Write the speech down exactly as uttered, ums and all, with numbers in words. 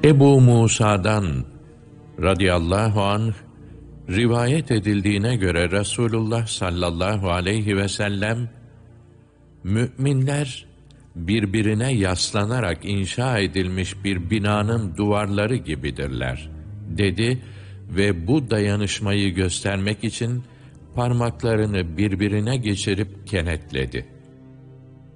Ebu Musa'dan radıyallahu anh rivayet edildiğine göre Resulullah sallallahu aleyhi ve sellem, müminler birbirine yaslanarak inşa edilmiş bir binanın duvarları gibidirler dedi ve bu dayanışmayı göstermek için parmaklarını birbirine geçirip kenetledi.